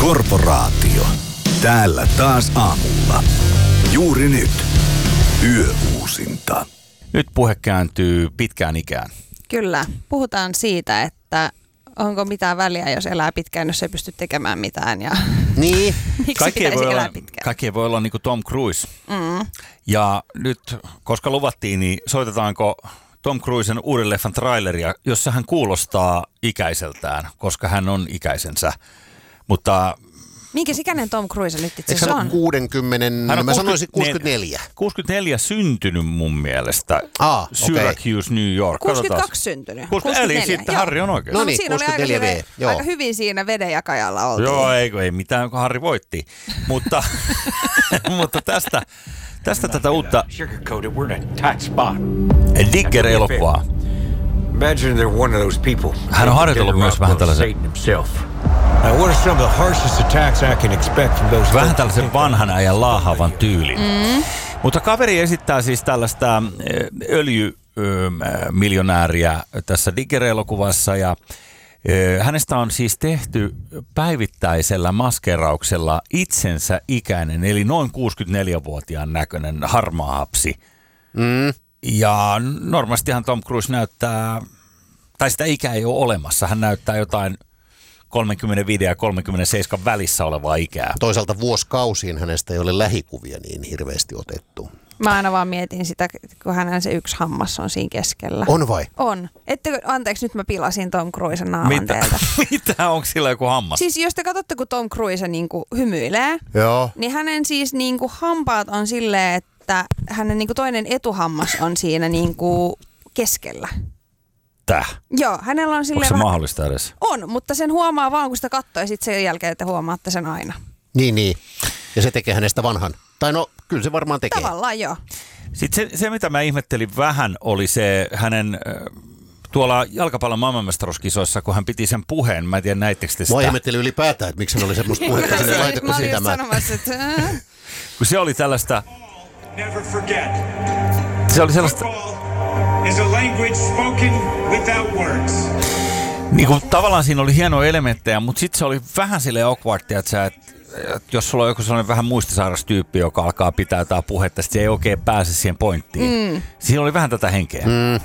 Korporaatio. Täällä taas aamulla. Juuri nyt. Yöuusinta. Nyt puhe kääntyy pitkään ikään. Kyllä. Puhutaan siitä, että onko mitään väliä, jos elää pitkään, jos ei pysty tekemään mitään. Ja Niin. miksi pitäisi elää pitkään? Kaikki voi olla niin kuin Tom Cruise. Ja nyt, koska luvattiin, niin soitetaanko Tom Cruisen uuden leffan traileria, jossa hän kuulostaa ikäiseltään, koska hän on ikäisensä. Mutta minkäs ikäinen Tom Cruise nyt itse Eikö asiassa hän on? ole 60, mä sanoisin 64. 64 syntynyt mun mielestä. Okei. Syracuse, New York. 62 syntynyt. 64, eli sitten joo. Harri on oikein. No niin, siinä oli 64V, joo. aika hyvin siinä vedenjakajalla oltiin. Joo, ei mitään, kun Harri voitti. Mutta, mutta tästä tätä uutta Sugarcoated, we're in a tight spot. Digger-elokuvaa. Imagine they're one of those people. Hän on harjoitellut myös vähän tällaisen, Satan himself. Now, what are some of the harshest attacks I can expect from those? vähän tällaisen vanhan ajan laahaavan tyylin. Mutta kaveri esittää siis tällaista öljymiljonääriä tässä Digger-elokuvassa ja hänestä on siis tehty päivittäisellä maskerauksella itsensä ikäinen, eli noin 64-vuotiaan näköinen harmaahapsi. Ja normaalistihan Tom Cruise näyttää, tai sitä ikää ei ole olemassa, hän näyttää jotain 35 ja 37 välissä olevaa ikää. Toisaalta vuosikausiin hänestä ei ole lähikuvia niin hirveästi otettu. Mä aina vaan mietin sitä, kun hänen se yksi hammas on siinä keskellä. On vai? On. Anteeksi, nyt mä pilasin Tom Cruisen naaman teiltä. Mitä? Onko sillä joku hammas? Siis jos te katsotte, kun Tom Cruise niinku hymyilee, Joo. niin hänen siis niinku hampaat on silleen, että hänen niinku toinen etuhammas on siinä niinku keskellä. Täh? Joo, hänellä on Onko silleen se vähän... mahdollista edes? On, mutta sen huomaa vaan, kun sitä katsoo ja sitten sen jälkeen te huomaatte sen aina. Niin. Ja se tekee hänestä vanhan. Tai no, kyllä se varmaan tekee. Tavallaan joo. Sitten se, mitä mä ihmettelin vähän, oli se hänen tuolla jalkapallon maailmanmestaruuskisoissa, kun hän piti sen puheen. Mä en tiedä, näittekö te sitä? Mua ihmettelin ylipäätään, että miksi hän oli semmoista puhetta sinne laitettu Mä olin sitä. just sanomassa, että... Kun se oli tällaista... Never forget. Se oli sellaista... Football is a language spoken without words. Niin kuin, tavallaan siinä oli hienoja elementtejä, mutta sitten se oli vähän silleen awkwardia, että jos sulla on joku sellainen vähän muistisairas tyyppi, joka alkaa pitää jotain puhetta, sitten se ei oikein pääse siihen pointtiin. Siinä oli vähän tätä henkeä.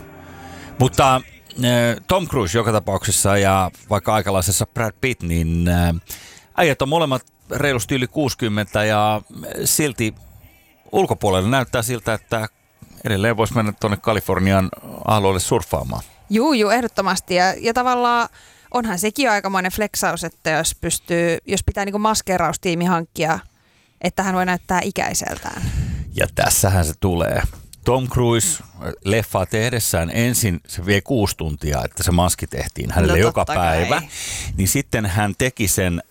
Mutta Tom Cruise joka tapauksessa ja vaikka aikalaisessa Brad Pitt, niin äijät on molemmat reilusti yli 60 ja silti ulkopuolella näyttää siltä, että edelleen voisi mennä tuonne Kalifornian alueelle surffaamaan. Juu, ehdottomasti. Ja tavallaan onhan sekin jo aikamoinen flexaus, että jos pitää niinku maskeraustiimi hankkia, että hän voi näyttää ikäiseltään. Ja tässähän se tulee. Tom Cruise leffaa tehdessään ensin se vie 6 tuntia, että se maski tehtiin hänelle joka päivä. Kai. Niin sitten hän teki sen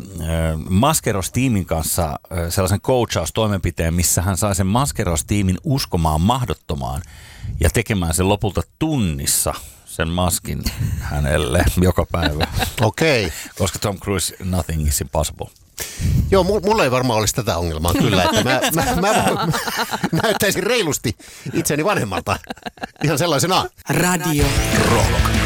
maskeraustiimin kanssa sellaisen coachaustoimenpiteen, missä hän sai sen maskeraustiimin uskomaan mahdottomaan ja tekemään sen lopulta tunnissa sen maskin hänelle joka päivä. Okei. Koska Tom Cruise, nothing is impossible. Joo, mulla ei varmaan olisi tätä ongelmaa kyllä, että mä näyttäisin reilusti itseni vanhemmalta ihan sellaisenaan. Radio Rock.